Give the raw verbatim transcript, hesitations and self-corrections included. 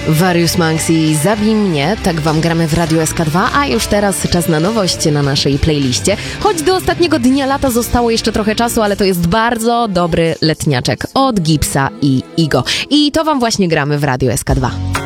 Various Monks i Zabij mnie, tak wam gramy w Radiu S K dwa, a już teraz czas na nowość na naszej playliście. Choć do ostatniego dnia lata zostało jeszcze trochę czasu, ale to jest bardzo dobry letniaczek od Gipsa i Igo. I to wam właśnie gramy w Radiu S K dwa.